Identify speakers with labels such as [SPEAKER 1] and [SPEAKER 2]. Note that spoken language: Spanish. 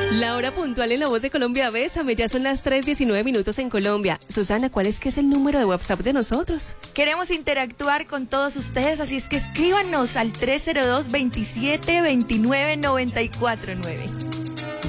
[SPEAKER 1] La hora puntual en La Voz de Colombia, Bésame, ya son las 3:19 en Colombia. Susana, ¿cuál es que es el número de WhatsApp de nosotros?
[SPEAKER 2] Queremos interactuar con todos ustedes, así es que escríbanos al 302-2729-949.